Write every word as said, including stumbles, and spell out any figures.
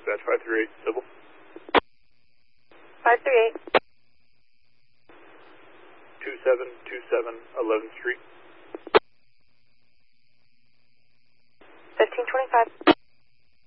dispatch five three eight, civil. five three eight. two seven two seven eleventh Street. fifteen twenty-five.